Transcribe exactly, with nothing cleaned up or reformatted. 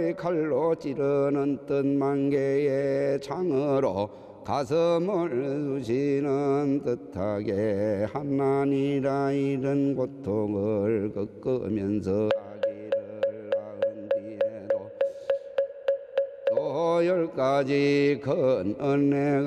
이 칼로 찌르는 뜻만 개의 창으로 가슴을 쑤시는 듯하게 한난이라 이런 고통을 겪으면서 하기를 낳은 뒤에도 또 열 가지 큰 은혜가